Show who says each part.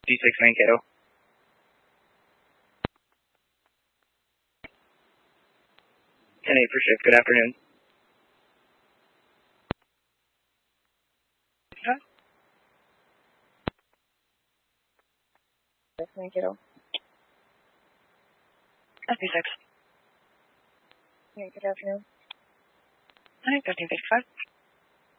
Speaker 1: D6 Mankato. Ten eight for shift. Good afternoon.
Speaker 2: Mankato.
Speaker 3: SB6.
Speaker 2: Yeah, good afternoon.
Speaker 3: Hi, 1355.